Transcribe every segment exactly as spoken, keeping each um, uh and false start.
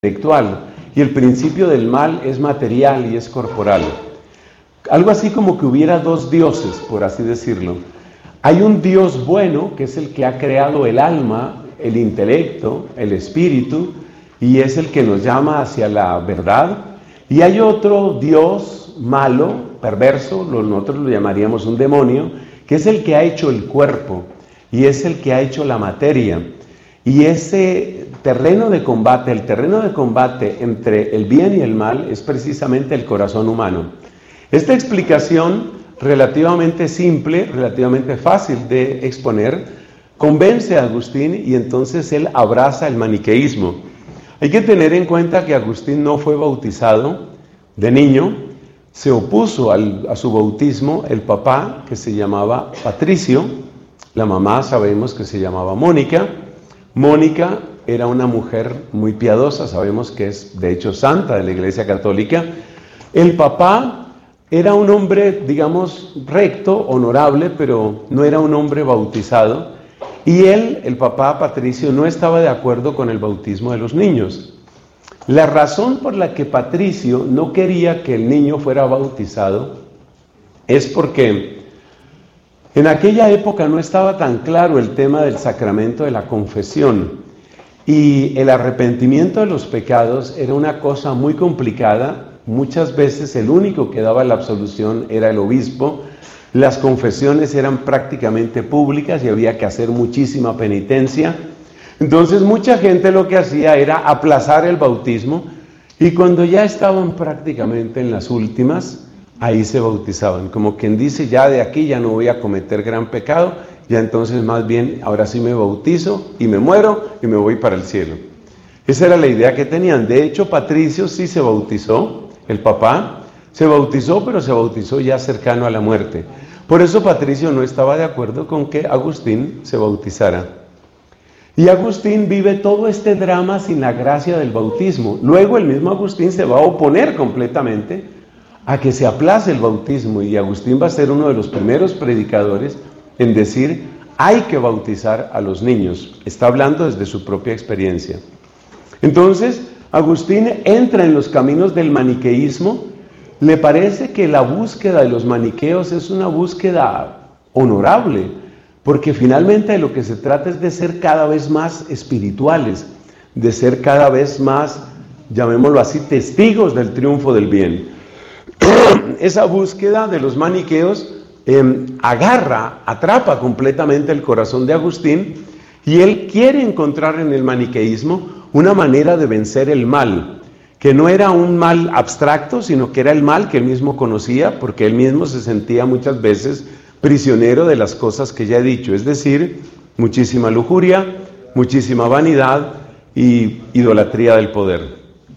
intelectual y el principio del mal es material y es corporal. Algo así como que hubiera dos dioses, por así decirlo. Hay un Dios bueno, que es el que ha creado el alma, el intelecto, el espíritu, y es el que nos llama hacia la verdad. Y hay otro Dios malo, perverso, nosotros lo llamaríamos un demonio, que es el que ha hecho el cuerpo, y es el que ha hecho la materia. Y ese terreno de combate, el terreno de combate entre el bien y el mal, es precisamente el corazón humano. Esta explicación, relativamente simple, relativamente fácil de exponer, convence a Agustín y entonces él abraza el maniqueísmo. Hay que tener en cuenta que Agustín no fue bautizado de niño, se opuso al, a su bautismo el papá, que se llamaba Patricio, la mamá sabemos que se llamaba Mónica. Mónica era una mujer muy piadosa, sabemos que es de hecho santa de la Iglesia Católica. El papá era un hombre, digamos, recto, honorable, pero no era un hombre bautizado. Y él, el papá Patricio, no estaba de acuerdo con el bautismo de los niños. La razón por la que Patricio no quería que el niño fuera bautizado es porque en aquella época no estaba tan claro el tema del sacramento de la confesión y el arrepentimiento de los pecados era una cosa muy complicada. Muchas veces el único que daba la absolución era el obispo. Las confesiones eran prácticamente públicas y había que hacer muchísima penitencia. Entonces mucha gente lo que hacía era aplazar el bautismo y cuando ya estaban prácticamente en las últimas, ahí se bautizaban. Como quien dice, ya de aquí ya no voy a cometer gran pecado, ya entonces más bien ahora sí me bautizo y me muero y me voy para el cielo. Esa era la idea que tenían. De hecho, Patricio sí se bautizó, el papá se bautizó, pero se bautizó ya cercano a la muerte. Por eso Patricio no estaba de acuerdo con que Agustín se bautizara. Y Agustín vive todo este drama sin la gracia del bautismo. Luego el mismo Agustín se va a oponer completamente a que se aplace el bautismo y Agustín va a ser uno de los primeros predicadores en decir hay que bautizar a los niños. Está hablando desde su propia experiencia. Entonces, Agustín entra en los caminos del maniqueísmo. Le parece que la búsqueda de los maniqueos es una búsqueda honorable, porque finalmente de lo que se trata es de ser cada vez más espirituales, de ser cada vez más, llamémoslo así, testigos del triunfo del bien. Esa búsqueda de los maniqueos eh, agarra, atrapa completamente el corazón de Agustín y él quiere encontrar en el maniqueísmo una manera de vencer el mal, que no era un mal abstracto, sino que era el mal que él mismo conocía, porque él mismo se sentía muchas veces prisionero de las cosas que ya he dicho, es decir, muchísima lujuria, muchísima vanidad y idolatría del poder.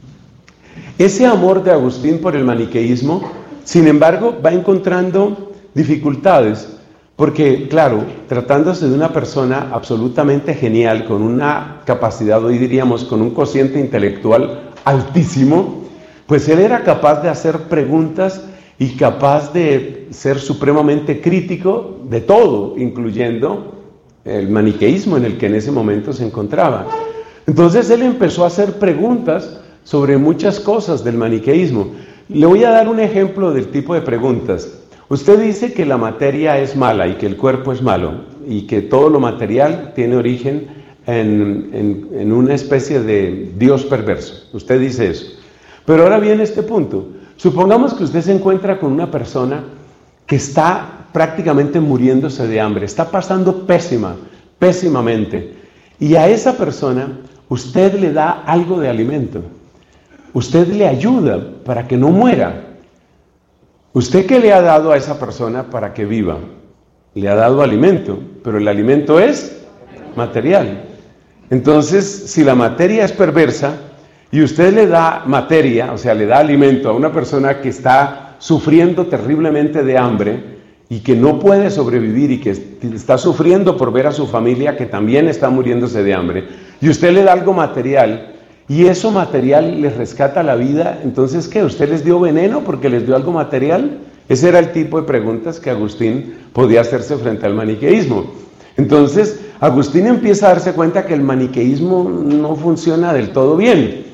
Ese amor de Agustín por el maniqueísmo, sin embargo, va encontrando dificultades, porque, claro, tratándose de una persona absolutamente genial, con una capacidad, hoy diríamos, con un cociente intelectual altísimo, pues él era capaz de hacer preguntas y capaz de ser supremamente crítico de todo, incluyendo el maniqueísmo en el que en ese momento se encontraba. Entonces él empezó a hacer preguntas sobre muchas cosas del maniqueísmo. Le voy a dar un ejemplo del tipo de preguntas. Usted dice que la materia es mala y que el cuerpo es malo y que todo lo material tiene origen en, en, en una especie de Dios perverso. Usted dice eso. Pero ahora viene este punto. Supongamos que usted se encuentra con una persona que está prácticamente muriéndose de hambre, está pasando pésima, pésimamente, y a esa persona usted le da algo de alimento, usted le ayuda para que no muera. ¿Usted qué le ha dado a esa persona para que viva? Le ha dado alimento, pero el alimento es material. Entonces, si la materia es perversa, y usted le da materia, o sea, le da alimento a una persona que está sufriendo terriblemente de hambre y que no puede sobrevivir y que está sufriendo por ver a su familia que también está muriéndose de hambre, y usted le da algo material, y eso material les rescata la vida, entonces, ¿qué? ¿Usted les dio veneno porque les dio algo material? Ese era el tipo de preguntas que Agustín podía hacerse frente al maniqueísmo. Entonces, Agustín empieza a darse cuenta que el maniqueísmo no funciona del todo bien.